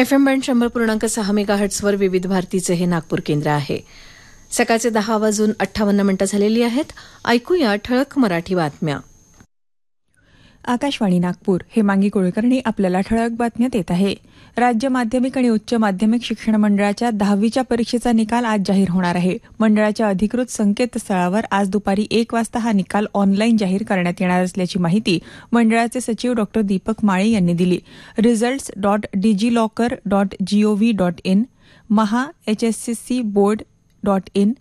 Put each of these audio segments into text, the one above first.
FM band 100.6 मेगाहर्ट्झवर विविध भारतीचे हे नागपूर केंद्र आहे. सकाळचे 10:58 झालेली आहेत. ऐकूया ठळक मराठी बातम्या. आकाशवाणी नागपूर. हेमांगी कुलकर्णी आपल्याला ठळक बातम्या देत आहे. राज्य माध्यमिक आणि उच्च माध्यमिक शिक्षण मंडळाच्या 10वीच्या परीक्षेचा निकाल आज जाहीर होणार आहे. मंडळाच्या अधिकृत संकेतस्थळावर आज दुपारी 1 वाजता हा निकाल ऑनलाईन जाहीर करण्यात येणार असल्याची माहिती मंडळाचे सचिव डॉ. दीपक माळे यांनी दिली. results.digiloccer.gov.in, maha-hsscboard.in,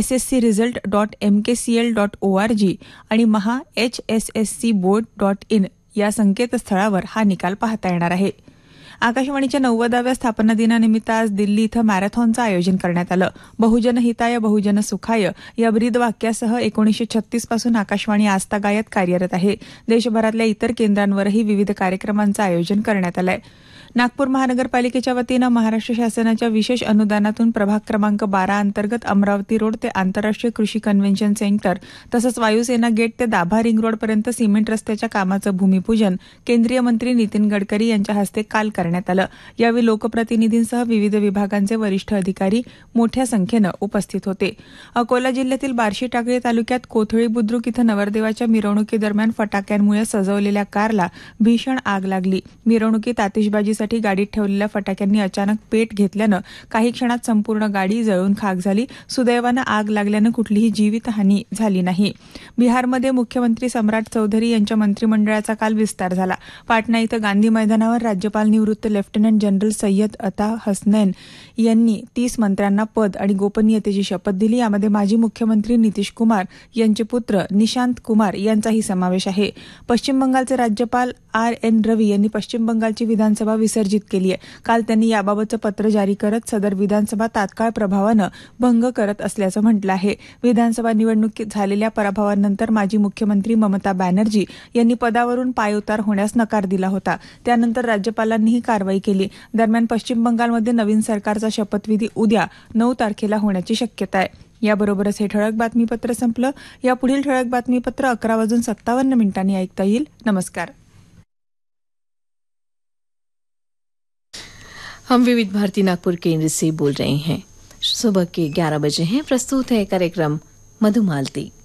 sscresult.mkcl.org आणि maha-hsscboard.in या संकेतस्थळावर हा निकाल पाहता येणार आहे. आकाशवाणीच्या 90व्या स्थापना दिनानिमित्त आज दिल्ली इथं मॅरेथॉनचं आयोजन करण्यात आलं. बहुजन हिताय बहुजन सुखाय या ब्रीदवाक्यासह 1936 पासून आकाशवाणी आजतागायत कार्यरत आहे. देशभरातल्या इतर केंद्रांवरही विविध कार्यक्रमांचं आयोजन करण्यात आलं आहे. नागपूर महानगरपालिकेच्या वतीनं महाराष्ट्र शासनाच्या विशेष अनुदानातून प्रभाग क्रमांक 12 अंतर्गत अमरावती रोड ते आंतरराष्ट्रीय कृषी कन्व्हेन्शन सेंटर तसंच वायुसेना गेट ते दाभा रिंग रोडपर्यंत सिमेंट रस्त्याच्या कामाचं भूमिपूजन केंद्रीय मंत्री नितीन गडकरी यांच्या हस्ते काल करण्यात आलं. यावेळी लोकप्रतिनिधींसह विविध विभागांचे वरिष्ठ अधिकारी मोठ्या संख्येनं उपस्थित होते. अकोला जिल्ह्यातील बार्शी टाकळी तालुक्यात कोथळी बुद्रुक इथं नवरदेवाच्या मिरवणुकीदरम्यान फटाक्यांमुळे सजवलेल्या कारला भीषण आग लागली. मिरवणुकीत आतिषबाजी गाडीत ठेवलेल्या फटाक्यांनी अचानक पेट घेतल्यानं काही क्षणात संपूर्ण गाडी जळून खाक झाली. सुदैवानं आग लागल्यानं कुठलीही जीवितहानी झाली नाही. बिहारमध्ये मुख्यमंत्री सम्राट चौधरी यांच्या मंत्रिमंडळाचा काल विस्तार झाला. पाटणा इथं गांधी मैदानावर राज्यपाल निवृत्त लेफ्टनंट जनरल सय्यद अता हसनैन यांनी 30 मंत्र्यांना पद आणि गोपनीयतेची शपथ दिली. यामध्ये माजी मुख्यमंत्री नितीश कुमार यांचे पुत्र निशांत कुमार यांचाही समावेश आहे. पश्चिम बंगालचे राज्यपाल RN रवी यांनी पश्चिम बंगालची विधानसभा विसर्जित केली आहे. काल त्यांनी याबाबतचं पत्र जारी करत सदर विधानसभा तात्काळ प्रभावानं भंग करत असल्याचं म्हटलं आहे. विधानसभा निवडणुकीत झालेल्या पराभवानंतर माजी मुख्यमंत्री ममता बॅनर्जी यांनी पदावरून पायउतार होण्यास नकार दिला होता. त्यानंतर राज्यपालांनी ही कारवाई केली. दरम्यान पश्चिम बंगालमध्ये नवीन सरकारचा शपथविधी उद्या 9 तारखेला होण्याची शक्यता आहे. याबरोबरच हे ठळक बातमीपत्र संपलं. या पुढील ठळक बातमीपत्र 11:57 ऐकता येईल. नमस्कार. हम विविध भारती नागपुर केंद्र से बोल रहे हैं. सुबह के 11 बजे हैं. प्रस्तुत है कार्यक्रम मधुमालती.